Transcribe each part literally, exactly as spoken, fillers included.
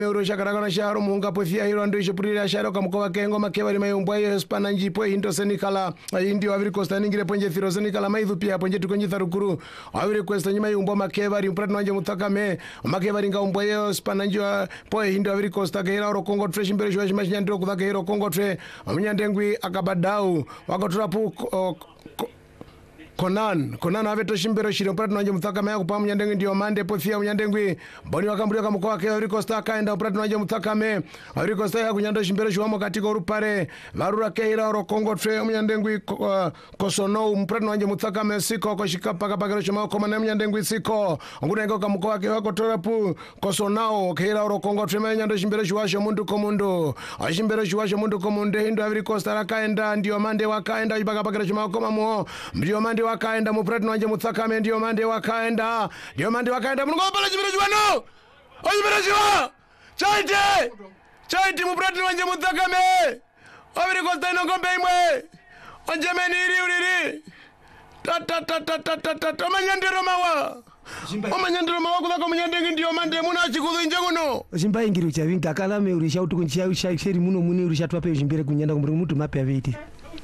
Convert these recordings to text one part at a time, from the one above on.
Urusha karagana shaharo munga pothia hiro andisho purira shaharo kamukowa kengo makewa rima yumbwa ye spana njipo hinto senikala indi waviri kosta ningire ponje thiro senikala maithu pia ponje tukonyi tharukuru waviri kosta nyima yumbwa makewa rimprat nanje mutakame makewa ringa umbwa ye spana njwa po hindi waviri kosta kehira oro kongo tre shimbere shwa shimashi nyandiro kuthake hiro kongo tre mnyandengwi akabadau wakotrapu Konan, Konan aveto shimbero shiro prat nanje mutaka mea kupamu nyandengi ndio mande pothia mnyandengwi boni wakambulia kamukowa ke Ivory kaenda prat nanje mutaka me Ivory Coast ya kunyando shimbero shwamo katika urupare varura kehira oro kongo tre mnyandengwi uh, kosono mprat nanje mutaka me siko koshika paka paka shoma komana mnyandengwi siko ngune ngo kamukowa ke wako torapu kosonao kehira oro kongo tre mnyando shimbero shwasho mundu komundu ashimbero shwasho mundu komundu hindo Ivory Coast kaenda ndio mande wakaenda ipaka paka shoma komamo ndio mande wakaenda muprat nanje mutakame ndio mande wakaenda ndio mande wakaenda mungu pala chibira chwano ochibira chwa chaite chaite muprat nanje mutakame Ivory Coast ino ngombe imwe onjemeni iri uriri ta ta ta ta ta ta ta ta manyandero mawa omanyandero mawa kudako mnyandengi ndio mande muna chikudu njenguno zimba ingiru chavinga kala me urisha utukunchia sheri muno muni urisha twape jimbere kunyanda kumuri mutu mapya viti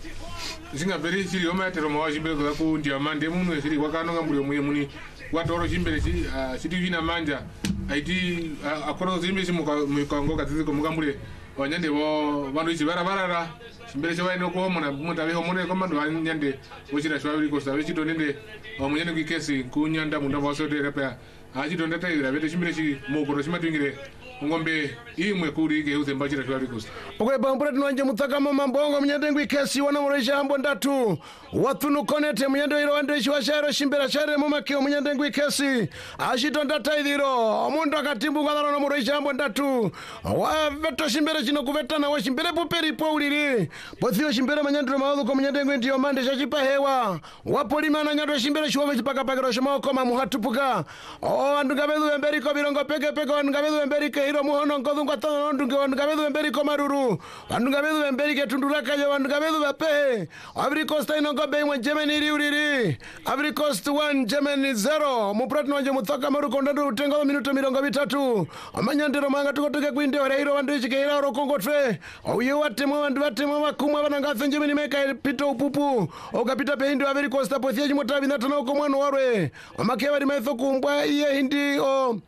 Singa beri siri oma tero mawa jimbere ku ndia mande munu siri wakanonga muri omuye muni watoro jimbere si siri vina manja aiti akoro jimbere si mukango katisi ko mugambure wanyande bo bandu ichi bara barara jimbere se waino ko mona munda beho mone ko mandu wanyande wochira shwa Ivory Coast wechi donende omunyane kwikesi kunyanda munda wasote repa aji doneta ira bete jimbere si mugoro simatwingire ngombe imwe kuri ke uzemba chira Ivory Coast okwe bambura tunanje mutakama mambongo mnyandengwi kesi wana muresha ambo ndatu watunu konete mnyando iro wandeshi wa sharo shimbera share mama kio mnyandengwi kesi ashito ndata idhiro omundu akatimbu kwa dharo na muresha ambo ndatu wa veto shimbera chino kuvetana wa shimbere puperi po uliri pothio shimbera mnyandro maudhu kwa mnyandengwi ndiyo mande shachipa hewa wapolima na nyandro shimbera shuwa vechipaka pakero shima koma muhatupuka o andugabedu wemberi ko birongo peke peke andugabedu wemberi ke hiro muhono nkodhunga tono ndunge andugabedu wemberi ko maruru andugabedu wemberi ke tunduraka yo andugabedu wape Ivory Coast ino ngombe imwe Germany iri uriri Ivory Coast one Germany zero muprat nanje mutaka maru kondando utenga minuto mirongo mitatu amanyandero manga tukotoke kwinde ora hiro wandu ichike hira oro kongo tre oye watemo wandu watemo makumwa bananga Germany meka pito upupu okapita pe hindo Ivory Coast pothia chimotabi natana uko mwana warwe amakewa rimaitho kumbwa iye hindi o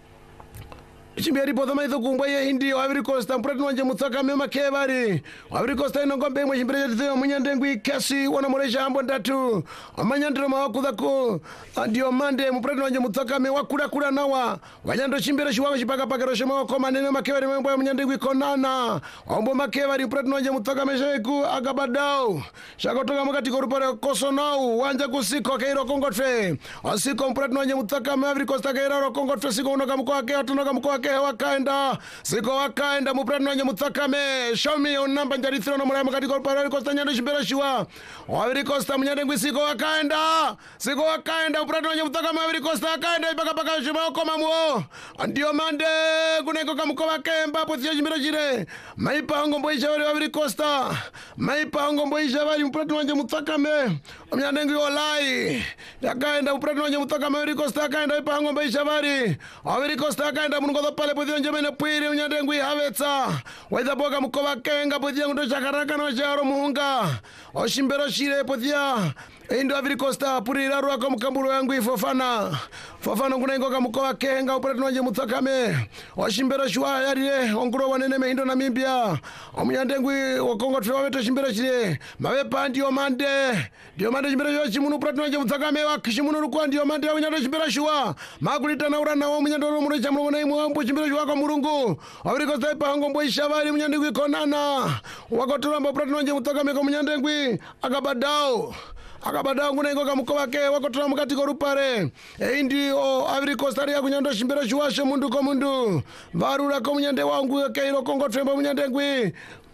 Chimberi potho maitho kumbwa ye hindi Ivory Coast mprat nanje mutaka mema kevari Ivory Coast ino ngombe imwe chimbere chithiyo mnyandengwi kesi wana muresha ambo ndatu amanyandero mawakudha ku ndio mande mprat nanje mutaka me wakura kura nawa wanyando chimbere shwawe chipaka pakero shema wakoma nene makevari mambo ya mnyandengwi konana ombo makevari mprat nanje mutaka mesheku agabadao shakotoka mkati korupare kosonau wanja kusiko keiro kongo tre asiko mprat nanje mutaka me Ivory Coast keiro kongo tre siko unoka mkoa ke atunoka mkoa ke wakaenda siko wakaenda muprat nanje mutakame show me on number njari throno mura makati ko Ivory Coast nyando shimbera shwa Ivory Coast mnyandengwi siko wakaenda siko wakaenda muprat nanje mutakame Ivory Coast wakaenda ipaka paka shima koma muo ndio mande kuneko kamkoa kemba pothia shimbera jire maipa ngombo isha wali Ivory Coast maipa ngombo isha wali muprat nanje mutakame mnyandengwi olai yakaenda muprat nanje mutakame Ivory Coast wakaenda ipaka ngombo isha wali Ivory Coast wakaenda mungo pale pothia njemene pwiri mnyandengwi havetsa waitha boga mkoba kenga pothia ngundo chakaraka no charo muhunga oshimbero shire pothia indo Ivory Coast purira ruwa kwa mkamburo yangu ifofana fofana ngunengo kamkoa kenga uprat nanje mutakame oshimbero shwa yarire onguro wanene mehindo Namibia omnyandengwi wakongo tre waveto shimbero shire mavepa ndio mande ndio mande shimbero shwa chimunu uprat nanje mutakame wakishimunu rukwa ndio mande wanyando shimbero shwa magulita na urana wa mnyandoro murecha mwana imu wambu shimbero shwa kwa murungu Ivory Coast ipa ngombo ishabari mnyandengwi konana wakoturamba uprat nanje mutakame kwa mnyandengwi akabadao akabadao ngunengo kamkoa ke wakotura mkati korupare e indi o Ivory Coast ari kunyando shimbero shwashe mundu ko mundu varura ko mnyande wangu ke iro kongo tremba mnyandengwi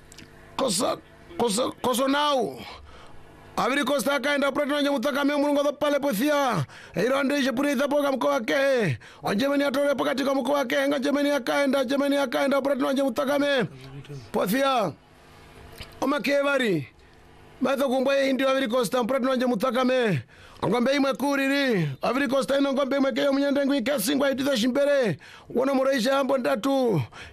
kosa kosa kosonau Ivory Coast akaenda prat nanje mutakame mulungo pale pothia iro ndije puritha boga mkoa ke onjemeni atore pakati ko mkoa ke ngajemeni akaenda jemeni akaenda prat nanje mutakame pothia omakevari Matho kumbwe indi aviri Costa mpuratu wanje mutakame. Ngombe imwe kuriri. Aviri Costa ino ngombe imwe keyo munyande ngwikesi ngwa itiza shimbere. Wana mureisha ambo ndatu.